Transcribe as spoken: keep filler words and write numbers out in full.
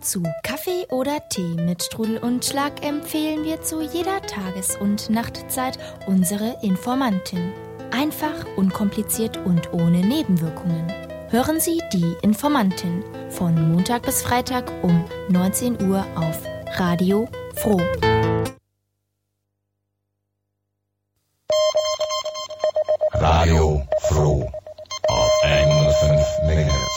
Zu Kaffee oder Tee mit Strudel und Schlag empfehlen wir zu jeder Tages- und Nachtzeit unsere Informantin. Einfach, unkompliziert und ohne Nebenwirkungen. Hören Sie die Informantin von Montag bis Freitag um neunzehn Uhr auf Radio Froh. Radio Froh auf hundertfünf Megahertz.